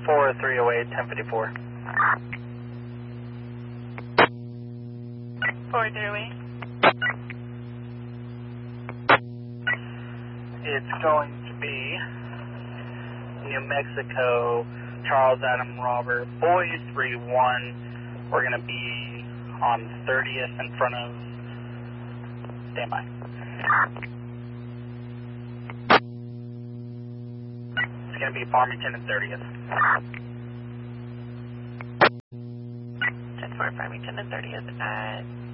4308, 1054. 408. It's going to be New Mexico, Charles Adam Robert, Boys 31. We're going to be on 30th in front of standby. It's going to be Farmington and 30th. 10-4 Farmington and 30th at